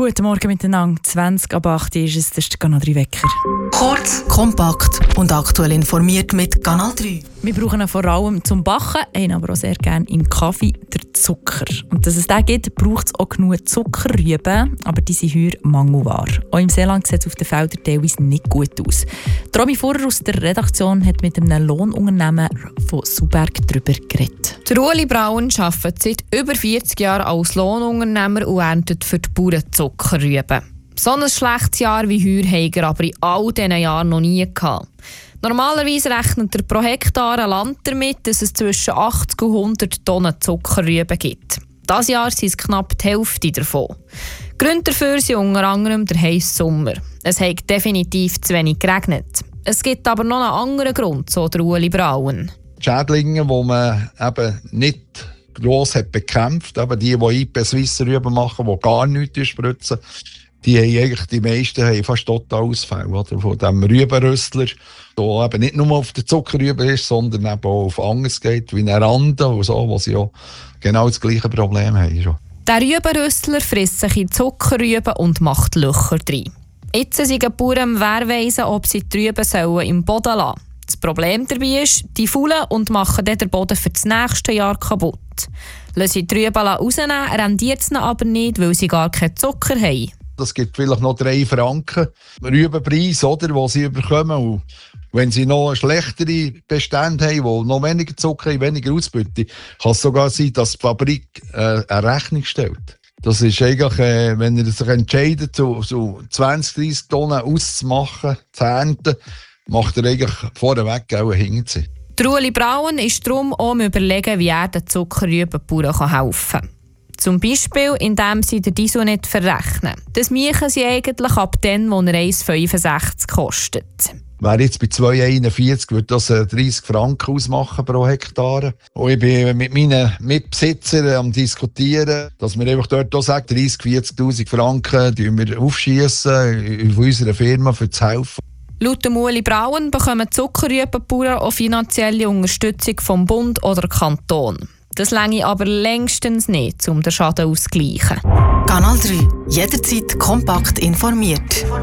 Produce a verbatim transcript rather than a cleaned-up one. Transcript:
Guten Morgen miteinander. zwanzig ab acht ist es, das ist der Kanal drei Wecker. Kurz, kompakt und aktuell informiert mit Kanal drei. Wir brauchen ihn vor allem zum Backen, haben aber auch sehr gerne im Kaffee den Zucker. Und dass es den gibt, braucht es auch genug Zuckerrüben, aber die sind heuer mangelware. Auch im Seeland sieht es auf den Feldern teilweise nicht gut aus. Romy Fuhrer aus der Redaktion hat mit einem Lohnunternehmer von Suberg darüber geredet. Der Ueli Braun arbeitet seit über vierzig Jahren als Lohnunternehmer und erntet für die Bauern Zuckerrüben. So ein schlechtes Jahr wie heuer hat er aber in all diesen Jahren noch nie gehabt. Normalerweise rechnet er pro Hektar ein Land damit, dass es zwischen achtzig und hundert Tonnen Zuckerrüben gibt. Dieses Jahr sind es knapp die Hälfte davon. Gründe dafür sind unter anderem der heisse Sommer. Es hat definitiv zu wenig geregnet. Es gibt aber noch einen anderen Grund, so der Ueli Braun. Schädlinge, die man eben nicht gross hat bekämpft, aber die, die I P Swiss Rüben machen, die gar nichts spritzen, die haben eigentlich die meisten haben fast total Ausfälle, oder? Von diesem Rübenrüstler, der eben nicht nur auf der Zuckerrübe ist, sondern eben auch auf anderes geht, wie eine Rande und so, wo sie ja genau das gleiche Problem haben. Schon. Der Rübenrüstler frisst sich in Zuckerrüben und macht Löcher drin. Jetzt sind die Bauern am Wehrweisen, ob sie die Rüben sollen im Boden lassen sollen. Das Problem dabei ist, die faulen und machen dann den Boden für das nächste Jahr kaputt. Lassen sie die Rüben rausnehmen, rendiert es ihnen aber nicht, weil sie gar keinen Zucker haben. Das gibt vielleicht noch drei Franken Rübenpreis, oder, die sie bekommen. Und wenn sie noch schlechtere Bestände haben, die noch weniger Zucker haben, weniger Ausbeute, kann es sogar sein, dass die Fabrik äh, eine Rechnung stellt. Das ist eigentlich, äh, wenn er sich entscheidet, so, so zwanzig, dreissig Tonnen auszumachen, zu ernten, macht er eigentlich vorweg auch einen Hinterziehen. Der Ueli Braun ist darum auch am Überlegen, wie er den Zuckerrübenbauern helfen kann. Zum Beispiel, indem sie den Diesel nicht verrechnen. Das machen sie eigentlich ab dann, wo er eins Komma fünfundsechzig kostet. Wäre jetzt bei zwei Komma einundvierzig, würde das dreißig Franken ausmachen pro Hektar. Und ich bin mit meinen Mitbesitzern am Diskutieren, dass wir einfach dort auch sagen, dreißig, vierzigtausend Franken wir aufschiessen von unserer Firma für zu helfen. Laut dem Ueli Braun bekommen Zuckerrübenbauern auch finanzielle Unterstützung vom Bund oder Kanton. Das reiche aber längstens nicht, um den Schaden auszugleichen. Kanal drei. Jederzeit kompakt informiert.